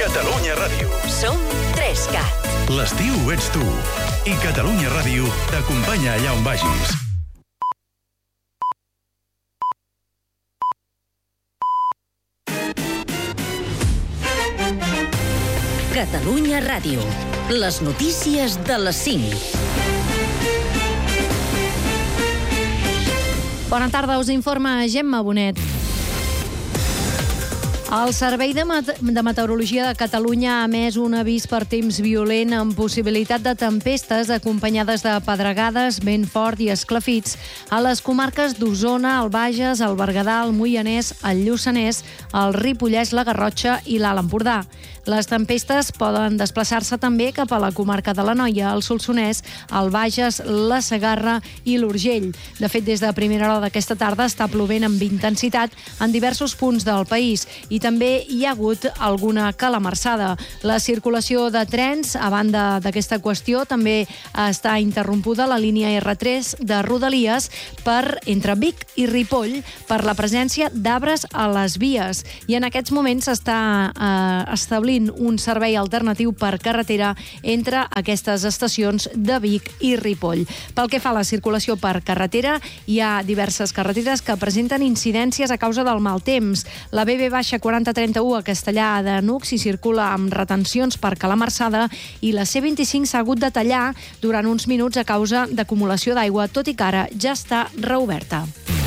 Catalunya Ràdio. Som 3CAT. L'estiu ets tu. I Catalunya Ràdio t'acompanya allà on vagis. Catalunya Ràdio. Les notícies de les 5. Bona tarda, us informa Gemma Bonet. El Servei de Meteorologia de Catalunya ha emès un avís per temps violent amb possibilitat de tempestes acompanyades de pedregades, vent fort i esclafits a les comarques d'Osona, el Bages, el Berguedà, el Moianès, el Lluçanès, el Ripollès, la Garrotxa i l'Alt Empordà. Les tempestes poden desplaçar-se també cap a la comarca de l'Anoia, el Solsonès, el Bages, la Segarra i l'Urgell. De fet, des de primera hora d'aquesta tarda està plovent amb intensitat en diversos punts del país i també hi ha hagut alguna calamarsada. La circulació de trens, a banda d'aquesta qüestió, també està interrompuda la línia R3 de Rodalies entre Vic i Ripoll per la presència d'arbres a les vies. I en aquests moments s'està establint un servei alternatiu per carretera entre aquestes estacions de Vic i Ripoll. Pel que fa a la circulació per carretera, hi ha diverses carreteres que presenten incidències a causa del mal temps. La BB-4031 a Castellar de Nuc s'hi circula amb retencions per calamarsada i la C25 s'ha hagut de tallar durant uns minuts a causa d'acumulació d'aigua, tot i que ara ja està reoberta.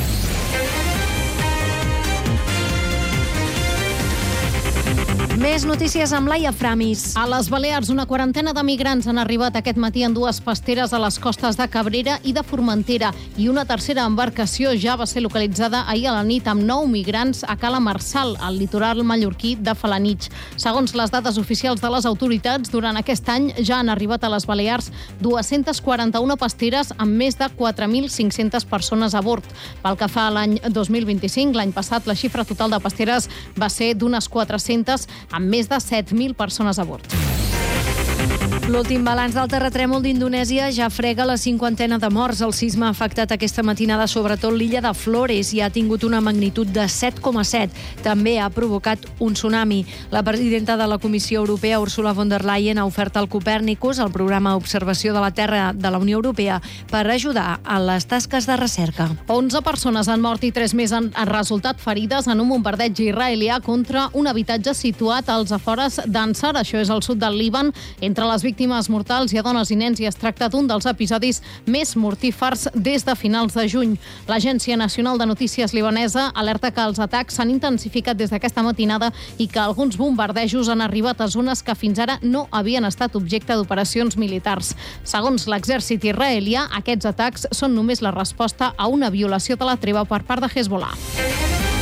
Més notícies amb Laia Framis. A les Balears, una quarantena de migrants han arribat aquest matí en dues pasteres a les costes de Cabrera i de Formentera, i una tercera embarcació ja va ser localitzada ahir a la nit amb 9 migrants a Cala Marçal, al litoral mallorquí de Felanitx. Segons les dades oficials de les autoritats, durant aquest any ja han arribat a les Balears 241 pasteres amb més de 4.500 persones a bord. Pel que fa a l'any 2025, l'any passat la xifra total de pasteres va ser d'unes 400, amb més de 7.000 persones a bord. L'últim balanç del terratrèmol d'Indonèsia ja frega la 50ena de morts. El sisme ha afectat aquesta matinada sobretot l'illa de Flores i ha tingut una magnitud de 7,7. També ha provocat un tsunami. La presidenta de la Comissió Europea, Ursula von der Leyen, ha ofert al Copèrnicus, el programa Observació de la Terra de la Unió Europea, per ajudar a les tasques de recerca. 11 persones han mort i 3 més han resultat ferides en un bombardeig israelià contra un habitatge situat als afores d'Ansar, això és al sud del Líban. Entre les víctimes mortals hi ha dones i nens i es tracta d'un dels episodis més mortífers des de finals de juny. L'Agència Nacional de Notícies libanesa alerta que els atacs s'han intensificat des d'aquesta matinada i que alguns bombardejos han arribat a zones que fins ara no havien estat objecte d'operacions militars. Segons l'exèrcit israelià, aquests atacs són només la resposta a una violació de la treva per part de Hezbollah.